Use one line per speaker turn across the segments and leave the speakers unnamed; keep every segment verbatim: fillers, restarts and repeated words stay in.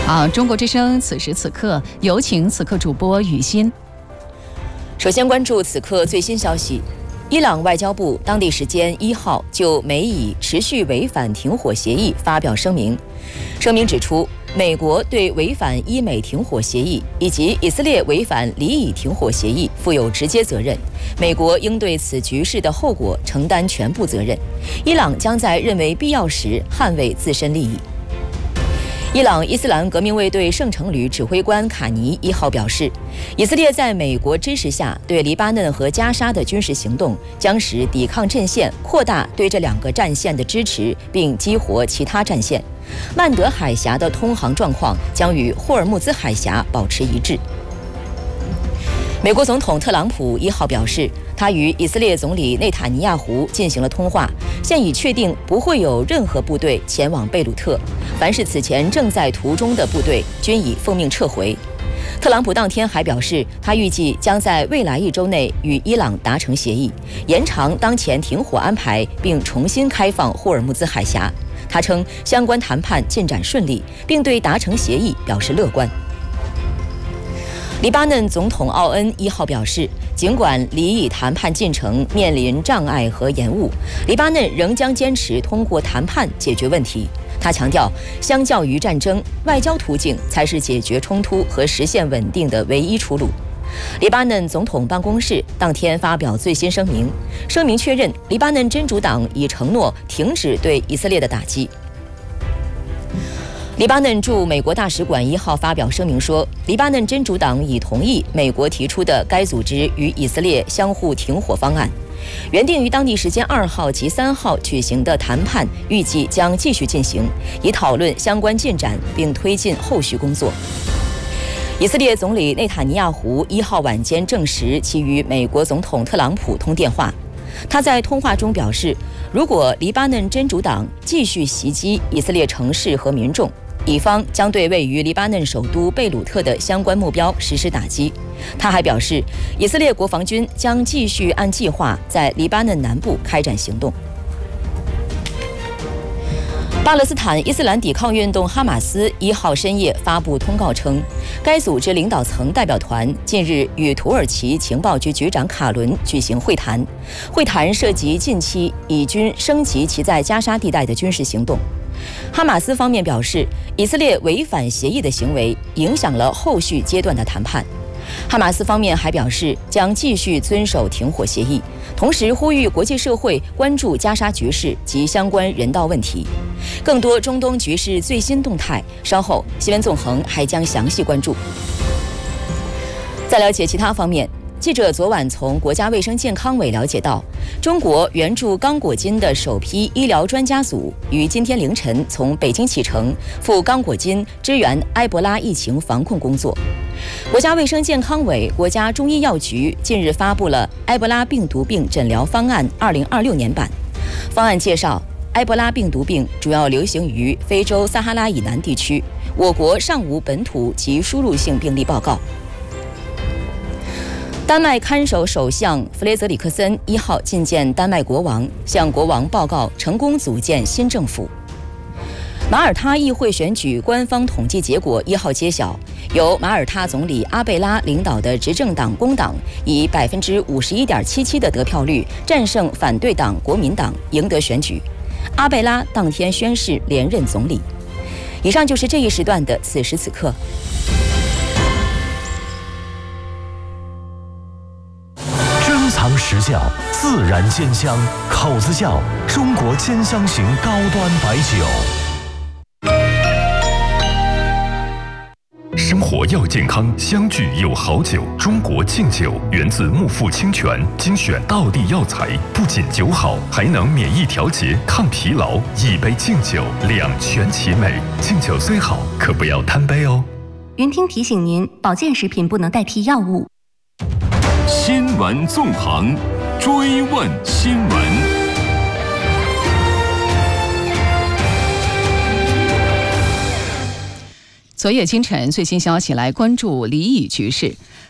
好，中国之声此时此刻有请此刻主播雨欣。
首先关注此刻最新消息。伊朗外交部当地时间一号就美以持续违反停火协议发表声明，声明指出，美国对违反伊美停火协议以及以色列违反黎以停火协议负有直接责任，美国应对此局势的后果承担全部责任。伊朗将在认为必要时捍卫自身利益。伊朗伊斯兰革命卫队圣城旅指挥官卡尼一号表示，以色列在美国支持下对黎巴嫩和加沙的军事行动，将使抵抗阵线扩大对这两个战线的支持，并激活其他战线。曼德海峡的通航状况将与霍尔木兹海峡保持一致。美国总统特朗普一号表示，他与以色列总理内塔尼亚胡进行了通话，现已确定不会有任何部队前往贝鲁特，凡是此前正在途中的部队均已奉命撤回。特朗普当天还表示，他预计将在未来一周内与伊朗达成协议，延长当前停火安排，并重新开放霍尔木兹海峡。他称相关谈判进展顺利，并对达成协议表示乐观。黎巴嫩总统奥恩一号表示，尽管黎以谈判进程面临障碍和延误，黎巴嫩仍将坚持通过谈判解决问题。他强调，相较于战争，外交途径才是解决冲突和实现稳定的唯一出路。黎巴嫩总统办公室当天发表最新声明，声明确认黎巴嫩真主党已承诺停止对以色列的打击。黎巴嫩驻美国大使馆一号发表声明说，黎巴嫩真主党已同意美国提出的该组织与以色列相互停火方案。原定于当地时间二号及三号举行的谈判，预计将继续进行，以讨论相关进展并推进后续工作。以色列总理内塔尼亚胡一号晚间证实，其与美国总统特朗普通电话。他在通话中表示，如果黎巴嫩真主党继续袭击以色列城市和民众，以方将对位于黎巴嫩首都贝鲁特的相关目标实施打击。他还表示，以色列国防军将继续按计划在黎巴嫩南部开展行动。巴勒斯坦伊斯兰抵抗运动哈马斯一号深夜发布通告称，该组织领导层代表团近日与土耳其情报局局长卡伦举行会谈，会谈涉及近期以军升级其在加沙地带的军事行动。哈马斯方面表示，以色列违反协议的行为影响了后续阶段的谈判。哈马斯方面还表示，将继续遵守停火协议，同时呼吁国际社会关注加沙局势及相关人道问题。更多中东局势最新动态，稍后新闻纵横还将详细关注。再了解其他方面，记者昨晚从国家卫生健康委了解到，中国援助刚果金的首批医疗专家组于今天凌晨从北京启程，赴刚果金支援埃博拉疫情防控工作。国家卫生健康委、国家中医药局近日发布了埃博拉病毒病诊疗方案二零二六年版。方案介绍，埃博拉病毒病主要流行于非洲撒哈拉以南地区，我国尚无本土及输入性病例报告。丹麦看守首相弗雷泽里克森一号觐见丹麦国王，向国王报告成功组建新政府。马耳他议会选举官方统计结果一号揭晓，由马耳他总理阿贝拉领导的执政党工党以百分之五十一点七七的得票率战胜反对党国民党，赢得选举。阿贝拉当天宣誓连任总理。以上就是这一时段的此时此刻。
珍藏实窖，自然煎香，口子窖中国煎香型高端白酒。
生活要健康，相聚有好酒。中国敬酒源自木富清泉，精选道地药材，不仅酒好，还能免疫调节、抗疲劳。一杯敬酒，两全其美。敬酒虽好，可不要贪杯哦。
云听提醒您，保健食品不能代替药物。
新闻纵横，追问新闻。
昨夜清晨，最新消息来关注黎以局势。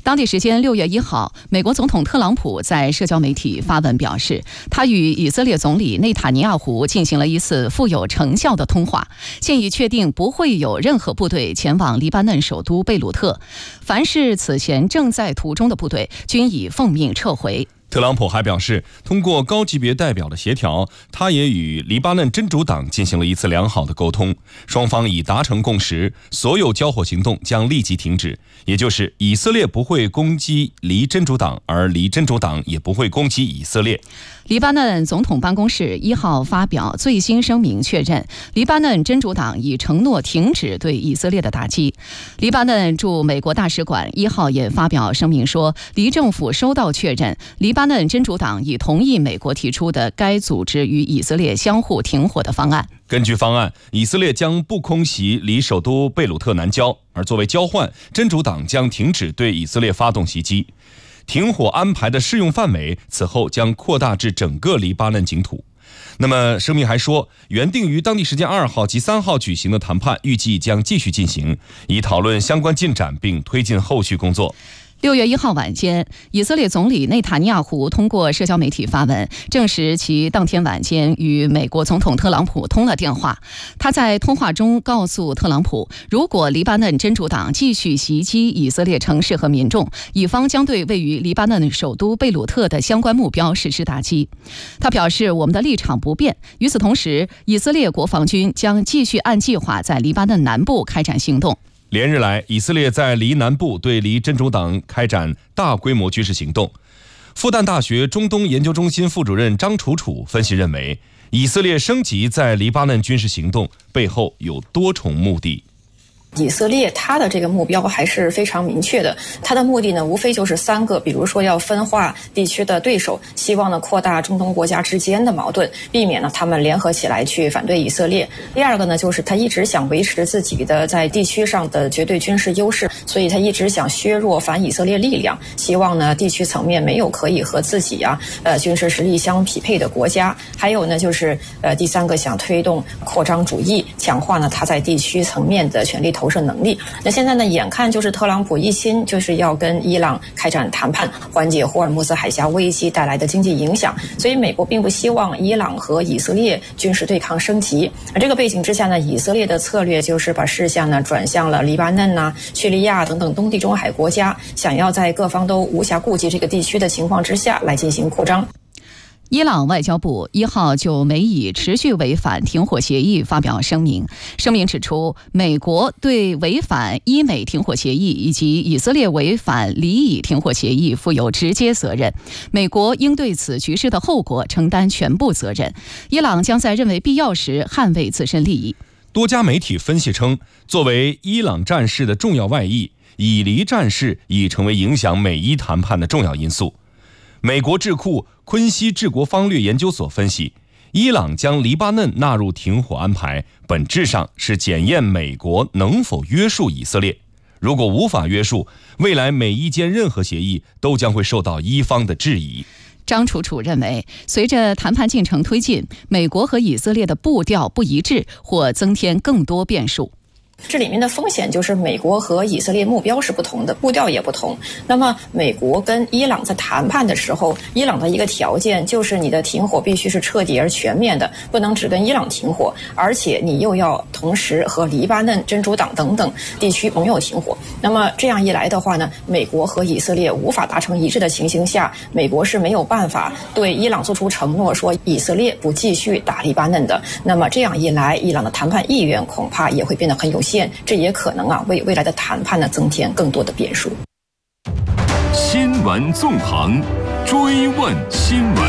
当地时间六月一号，美国总统特朗普在社交媒体发文表示，他与以色列总理内塔尼亚胡进行了一次富有成效的通话，现已确定不会有任何部队前往黎巴嫩首都贝鲁特，凡是此前正在途中的部队均已奉命撤回。
特朗普还表示，通过高级别代表的协调，他也与黎巴嫩真主党进行了一次良好的沟通，双方已达成共识，所有交火行动将立即停止，也就是以色列不会攻击黎真主党，而黎真主党也不会攻击以色列。
黎巴嫩总统办公室一号发表最新声明，确认黎巴嫩真主党已承诺停止对以色列的打击。黎巴嫩驻美国大使馆一号也发表声明说，黎政府收到确认，黎巴嫩真主党已同意美国提出的该组织与以色列相互停火的方案。
根据方案，以色列将不空袭离首都贝鲁特南郊，而作为交换，真主党将停止对以色列发动袭击。停火安排的适用范围此后将扩大至整个黎巴嫩境土。那么声明还说，原定于当地时间二号及三号举行的谈判预计将继续进行，以讨论相关进展并推进后续工作。
六月一号晚间，以色列总理内塔尼亚胡通过社交媒体发文，证实其当天晚间与美国总统特朗普通了电话。他在通话中告诉特朗普，如果黎巴嫩真主党继续袭击以色列城市和民众，以方将对位于黎巴嫩首都贝鲁特的相关目标实施打击。他表示，我们的立场不变。与此同时，以色列国防军将继续按计划在黎巴嫩南部开展行动。
连日来，以色列在黎南部对黎真主党开展大规模军事行动。复旦大学中东研究中心副主任张楚楚分析认为，以色列升级在黎巴嫩军事行动背后有多重目的。
以色列它的这个目标还是非常明确的，它的目的呢无非就是三个，比如说要分化地区的对手，希望呢扩大中东国家之间的矛盾，避免呢他们联合起来去反对以色列。第二个呢就是他一直想维持自己的在地区上的绝对军事优势，所以他一直想削弱反以色列力量，希望呢地区层面没有可以和自己啊呃军事实力相匹配的国家。还有呢就是呃第三个想推动扩张主义，强化呢他在地区层面的权力投射能力。那现在呢，眼看就是特朗普一心就是要跟伊朗开展谈判，缓解霍尔木兹海峡危机带来的经济影响，所以美国并不希望伊朗和以色列军事对抗升级。而这个背景之下呢，以色列的策略就是把视线呢转向了黎巴嫩呐、叙利亚等等东地中海国家，想要在各方都无暇顾及这个地区的情况之下来进行扩张。
伊朗外交部一号就美以持续违反停火协议发表声明，声明指出，美国对违反伊美停火协议以及以色列违反黎以停火协议负有直接责任，美国应对此局势的后果承担全部责任。伊朗将在认为必要时捍卫自身利益。
多家媒体分析称，作为伊朗战事的重要外溢，以黎战事已成为影响美伊谈判的重要因素。美国智库昆西治国方略研究所分析，伊朗将黎巴嫩纳入停火安排，本质上是检验美国能否约束以色列。如果无法约束，未来美伊间任何协议都将会受到伊方的质疑。
张楚楚认为，随着谈判进程推进，美国和以色列的步调不一致，或增添更多变数。
这里面的风险就是美国和以色列目标是不同的，步调也不同。那么美国跟伊朗在谈判的时候，伊朗的一个条件就是你的停火必须是彻底而全面的，不能只跟伊朗停火，而且你又要同时和黎巴嫩、真主党等等地区盟友停火。那么这样一来的话呢，美国和以色列无法达成一致的情形下，美国是没有办法对伊朗做出承诺说以色列不继续打黎巴嫩的。那么这样一来，伊朗的谈判意愿恐怕也会变得很有限。这也可能啊为未来的谈判呢增添更多的变数。
新闻纵横，追问新闻。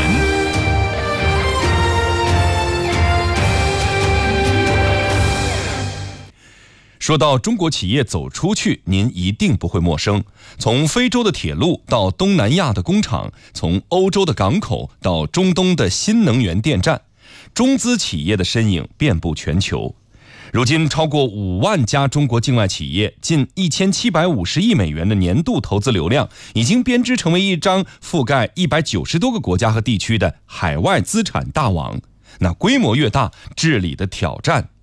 说到中国企业走出去，您一定不会陌生。从非洲的铁路到东南亚的工厂，从欧洲的港口到中东的新能源电站，中资企业的身影遍布全球。如今，超过五万家中国境外企业，近一千七百五十亿美元的年度投资流量，已经编织成为一张覆盖一百九十多个国家和地区的海外资产大网。那规模越大，治理的挑战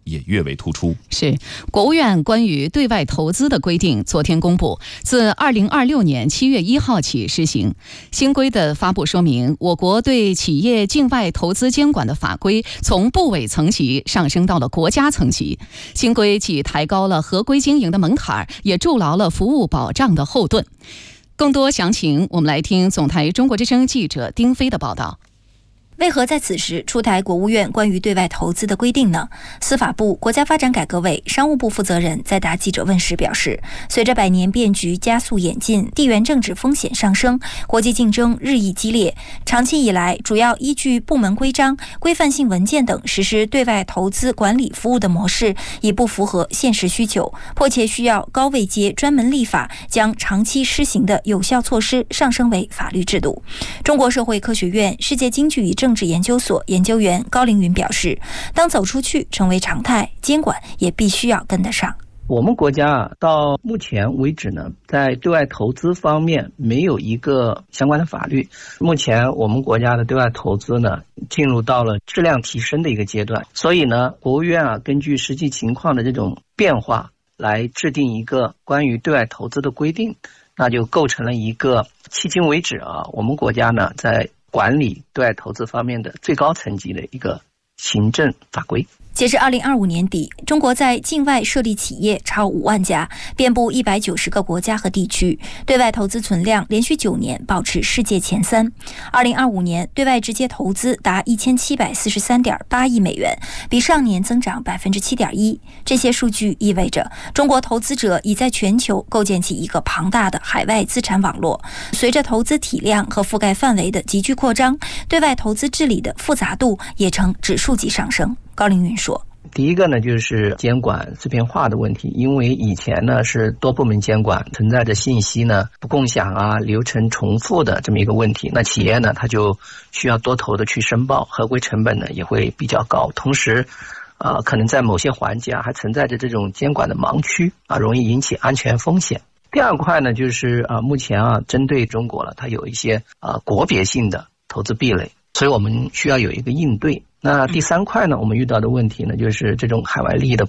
也越为突出。
是，国务院关于对外投资的规定昨天公布，自二零二六年七月一号起施行。新规的发布说明，我国对企业境外投资监管的法规从部委层级上升到了国家层级。新规既抬高了合规经营的门槛，也筑牢了服务保障的后盾。更多详情，我们来听总台中国之声记者丁飞的报道。
为何在此时出台国务院关于对外投资的规定呢？司法部、国家发展改革委、商务部负责人在答记者问时表示，随着百年变局加速演进，地缘政治风险上升，国际竞争日益激烈，长期以来主要依据部门规章、规范性文件等实施对外投资管理服务的模式已不符合现实需求，迫切需要高位阶专门立法，将长期施行的有效措施上升为法律制度。中国社会科学院世界经济与政治研究所研究员高凌云表示，当走出去成为常态，监管也必须要跟得上。
我们国家啊，到目前为止呢，在对外投资方面没有一个相关的法律。目前我们国家的对外投资呢，进入到了质量提升的一个阶段，所以呢，国务院啊，根据实际情况的这种变化，来制定一个关于对外投资的规定，那就构成了一个迄今为止啊，我们国家呢在管理对外投资方面的最高层级的一个行政法规。
截至二零二五年底，中国在境外设立企业超五万家，遍布一百九十个国家和地区，对外投资存量连续九年保持世界前三。二零二五年，对外直接投资达一千七百四十三点八亿美元，比上年增长百分之七点一。这些数据意味着，中国投资者已在全球构建起一个庞大的海外资产网络。随着投资体量和覆盖范围的急剧扩张，对外投资治理的复杂度也呈指数级上升。高凌云说，
第一个呢，就是监管碎片化的问题，因为以前呢是多部门监管，存在着信息呢不共享啊、流程重复的这么一个问题。那企业呢，它就需要多头的去申报，合规成本呢也会比较高。同时，呃，可能在某些环节啊还存在着这种监管的盲区啊，容易引起安全风险。第二块呢，就是啊，目前啊，针对中国了，它有一些啊国别性的投资壁垒，所以我们需要有一个应对。那第三块呢，我们遇到的问题呢，就是这种海外利益的